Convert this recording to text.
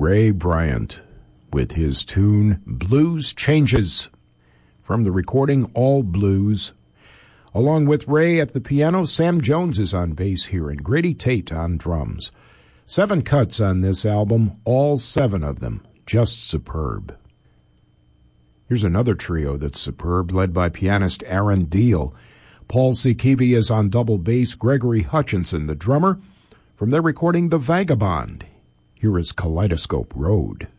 Ray Bryant with his tune Blues Changes from the recording All Blues. Along with Ray at the piano, Sam Jones is on bass here and Grady Tate on drums. 7 cuts on this album, all 7 of them just superb. Here's another trio that's superb, led by pianist Aaron Deal. Paul Sikivi is on double bass, Gregory Hutchinson, the drummer, from their recording The Vagabond. Here is Kaleidoscope Road.